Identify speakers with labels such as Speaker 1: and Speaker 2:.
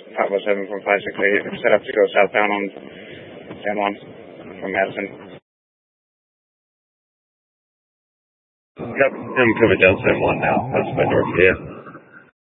Speaker 1: Papa 7 from 568, set up to go southbound on San Juan from Madison.
Speaker 2: Yep, I'm coming down San Juan now. That's by North, yeah.